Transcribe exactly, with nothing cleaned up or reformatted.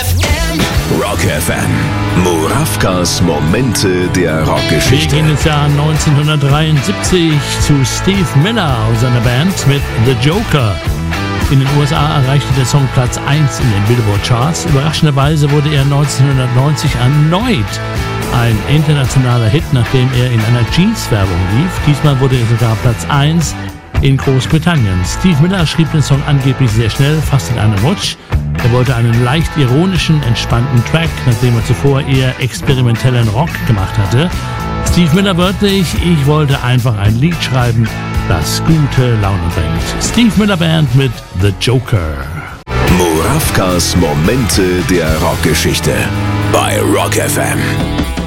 F M. Rock F M. Murawkas Momente der Wir Rockgeschichte. gehen ins Jahr neunzehnhundertdreiundsiebzig zu Steve Miller und seiner Band mit The Joker. In den U S A erreichte der Song Platz eins in den Billboard-Charts. Überraschenderweise wurde er neunzehnhundertneunzig erneut ein internationaler Hit, nachdem er in einer Jeans-Werbung lief. Diesmal wurde er sogar Platz eins in Großbritannien. Steve Miller schrieb den Song angeblich sehr schnell, fast in einem Rutsch. Er wollte einen leicht ironischen, entspannten Track, nachdem er zuvor eher experimentellen Rock gemacht hatte. Steve Miller wörtlich: Ich wollte einfach ein Lied schreiben, das gute Laune bringt. Steve Miller Band mit The Joker. Murawkas Momente der Rockgeschichte bei Rock F M.